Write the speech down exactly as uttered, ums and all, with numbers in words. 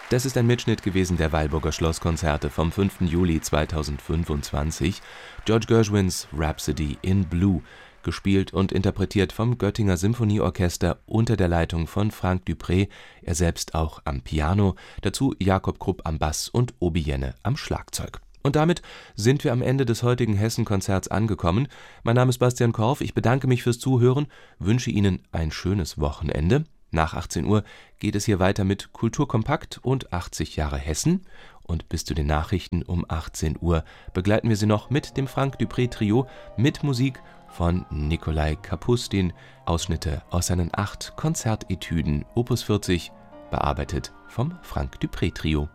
Das ist ein Mitschnitt gewesen der Weilburger Schlosskonzerte vom fünften Juli zweitausendfünfundzwanzig. George Gershwins Rhapsody in Blue, gespielt und interpretiert vom Göttinger Symphonieorchester unter der Leitung von Frank Dupré, er selbst auch am Piano, dazu Jakob Krupp am Bass und Obi Jenne am Schlagzeug. Und damit sind wir am Ende des heutigen Hessen-Konzerts angekommen. Mein Name ist Bastian Korf, ich bedanke mich fürs Zuhören, wünsche Ihnen ein schönes Wochenende. Nach achtzehn Uhr geht es hier weiter mit Kulturkompakt und achtzig Jahre Hessen. Und bis zu den Nachrichten um achtzehn Uhr begleiten wir Sie noch mit dem Frank Dupré Trio mit Musik von Nikolai Kapustin, Ausschnitte aus seinen acht Konzertetüden Opus vierzig, bearbeitet vom Frank Dupré Trio.